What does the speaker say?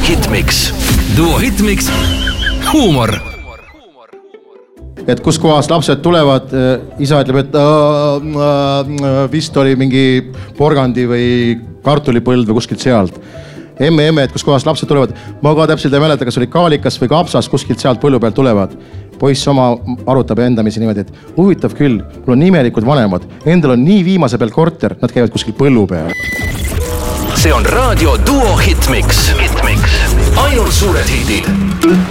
Hitmix. Duo Hitmix. Huumor. Et kus kohast lapsed tulevad, isa ütleb, et vist oli mingi porgandi või kartulipõld või kuskilt sealt. Emme, et kus kohast lapsed tulevad. Ma ka täpselt ei mäleta, kas oli kaalikas või kapsas kuskilt sealt põllu pealt tulevad. Poiss oma arutab endamisi niimoodi, et huvitav küll, mul on nimelikud vanemad. Endal on nii viimase peal korter, nad käivad kuskil põllu peal. See on raadio Duo Hitmix. Ainult suured hitid.